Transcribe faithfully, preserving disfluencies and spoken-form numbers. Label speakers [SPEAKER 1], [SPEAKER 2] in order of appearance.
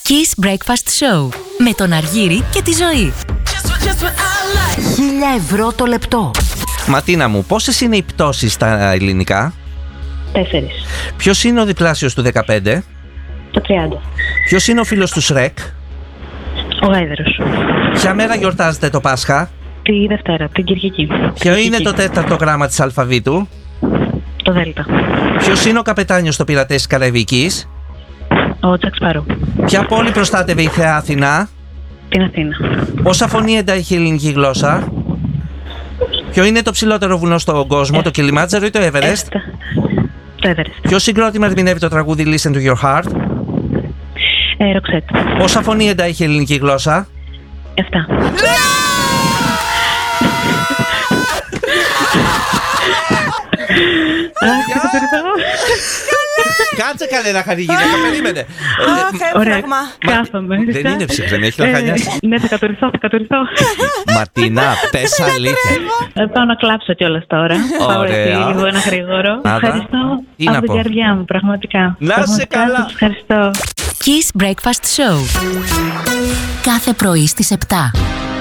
[SPEAKER 1] Kiss Breakfast Show με τον Αργύρη και τη Ζωή. Χίλια ευρώ το λεπτό.
[SPEAKER 2] Ματίνα μου, πόσες είναι οι πτώσεις στα ελληνικά?
[SPEAKER 3] Τέσσερις.
[SPEAKER 2] Ποιος είναι ο διπλάσιος του δεκαπέντε?
[SPEAKER 3] Το τριάντα.
[SPEAKER 2] Ποιος είναι ο φίλος του Σρεκ?
[SPEAKER 3] Ο Γάιδερος.
[SPEAKER 2] Ποια μέρα γιορτάζεται το Πάσχα?
[SPEAKER 3] Τη Δευτέρα, την Κυριακή.
[SPEAKER 2] Ποιο είναι το τέταρτο γράμμα της αλφαβήτου?
[SPEAKER 3] Το Δέλτα.
[SPEAKER 2] Ποιος είναι ο καπετάνιος στο πειρατές της Καραϊβικής?
[SPEAKER 3] Ο Τζακ Σπάρο.
[SPEAKER 2] Ποια πόλη προστάτευε η Θεά Αθηνά?
[SPEAKER 3] Την Αθήνα.
[SPEAKER 2] Πόσα φωνήεντα έχει η ελληνική γλώσσα? Ποιο είναι το ψηλότερο βουνό στον κόσμο, ε, το Κιλιμάντζαρο ή το Everest?
[SPEAKER 3] Έστα. Το Everest.
[SPEAKER 2] Ποιο συγκρότημα ερμηνεύει το τραγούδι Listen to Your Heart?
[SPEAKER 3] Ε, Ροξέτ.
[SPEAKER 2] Πόσα φωνήεντα έχει η ελληνική γλώσσα?
[SPEAKER 3] Εφτά.
[SPEAKER 2] Κάτσε καλέ να χαρεί γυναίκα, περίμενε.
[SPEAKER 3] Ωραία, κάθομαι.
[SPEAKER 2] Δεν είναι ψυχρή, έχει λαχανιάσει.
[SPEAKER 3] Ναι, θα κατουριστώ, θα κατουριστώ.
[SPEAKER 2] Ματίνα, πες αλήθεια.
[SPEAKER 3] Πάω να κλάψω κιόλας τώρα. Πάω εκεί λίγο ένα γρήγορο. Ευχαριστώ από την καρδιά μου, πραγματικά.
[SPEAKER 2] Να σε καλά.
[SPEAKER 3] Ευχαριστώ.
[SPEAKER 1] Kiss Breakfast Show. Κάθε πρωί στις επτά.